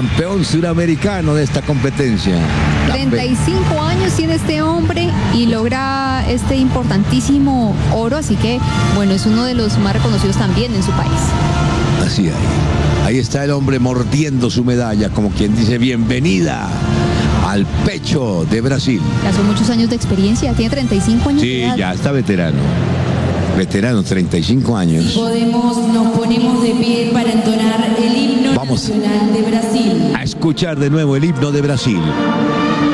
campeón suramericano de esta competencia. 35 años tiene este hombre y logra este importantísimo oro, así que, bueno, es uno de los más reconocidos también en su país. Así es. Ahí está el hombre mordiendo su medalla, como quien dice, bienvenida al pecho de Brasil. Ya son muchos años de experiencia, tiene 35 años de Sí, edad. ya está veterano. Veterano, 35 años. Nos ponemos de pie para entonar el himno nacional de Brasil. A escuchar de nuevo el himno de Brasil.